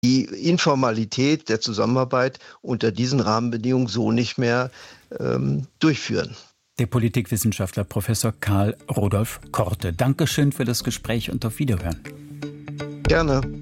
die Informalität der Zusammenarbeit unter diesen Rahmenbedingungen so nicht mehr durchführen. Der Politikwissenschaftler Professor Karl Rudolf Korte. Dankeschön für das Gespräch und auf Wiederhören. Gerne.